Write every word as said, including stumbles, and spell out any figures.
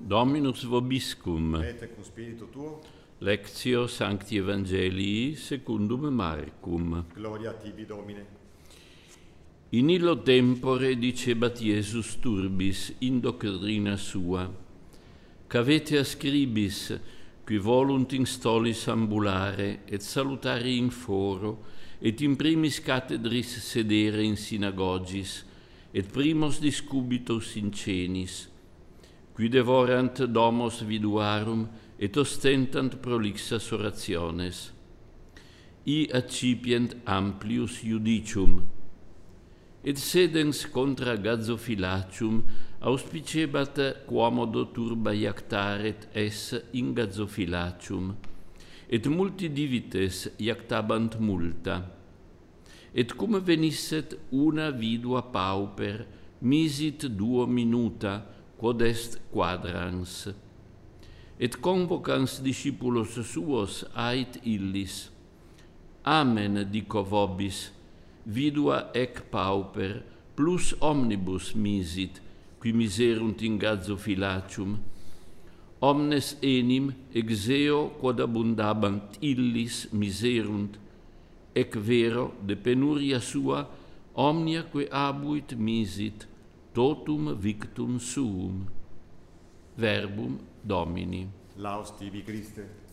Dominus vobiscum. Et cum spiritu tuo. Lectio Sancti Evangelii secundum Marcum. Gloria tibi, Domine. In illo tempore dicebat Iesus turbis in doctrina sua, cavete ascribis, qui volunt in stolis ambulare, et salutare in foro, et in primis cathedris sedere in synagogis, et primos discubitos in cenis, qui devorant domos viduarum, et ostentant prolixas orationes. I accipient amplius judicium, et sedens contra Gazophilacium auspicebat quomodo turba iactaret es in Gazophilacium, et multi divites iactabant multa. Et cum venisset una vidua pauper, misit duo minuta, quod est quadrans. Et convocans discipulos suos ait illis, Amen dico vobis, vidua ec pauper, plus omnibus misit, qui miserunt in Gazophilacium. Omnes enim exeo quod abundabant illis miserunt, ec vero de penuria sua omniaque abuit misit, totum victum suum. Verbum Domini. Laus tibi, Christe.